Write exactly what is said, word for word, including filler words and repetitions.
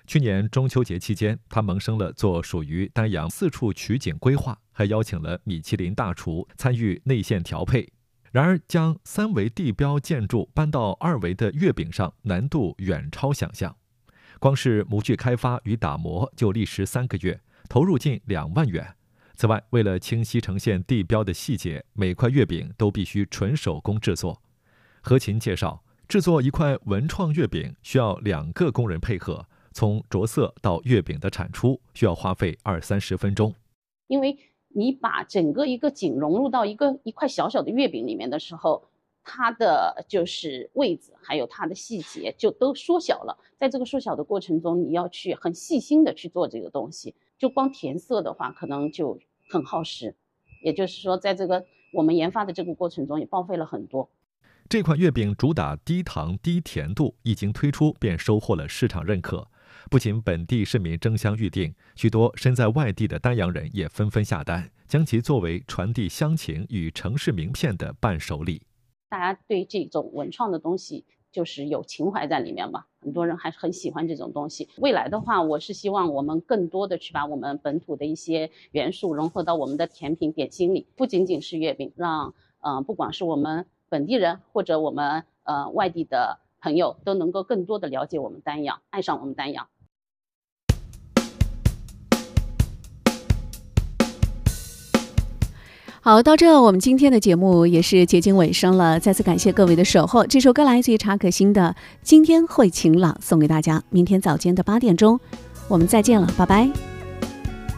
去年中秋节期间，他萌生了做属于丹阳四处取景规划，还邀请了米其林大厨参与内馅调配。然而，将三维地标建筑搬到二维的月饼上，难度远超想象。光是模具开发与打磨就历时三个月，投入近两万元。此外，为了清晰呈现地标的细节，每块月饼都必须纯手工制作。何琴介绍，制作一块文创月饼需要两个工人配合，从着色到月饼的产出需要花费二三十分钟。 因为你把整个一个景融入到一个一块小小的月饼里面的时候，它的就是位置还有它的细节就都缩小了。在这个缩小的过程中，你要去很细心的去做这个东西，就光填色的话可能就很耗时，也就是说在这个我们研发的这个过程中也报废了很多。 这款月饼主打低糖低甜度，一经推出便收获了市场认可。不仅本地市民争相预订，许多身在外地的丹阳人也纷纷下单，将其作为传递乡情与城市名片的伴手礼。 大家对这种文创的东西就是有情怀在里面吧，很多人还是很喜欢这种东西。未来的话，我是希望我们更多的去把我们本土的一些元素融合到我们的甜品点心里，不仅仅是月饼，让呃不管是我们本地人或者我们呃外地的朋友都能够更多的了解我们丹阳，爱上我们丹阳。 好，到这我们今天的节目也是接近尾声了，再次感谢各位的守候。这首歌来自于查可欣的《今天会晴朗》，送给大家。明天早间的八点钟我们再见了，拜拜。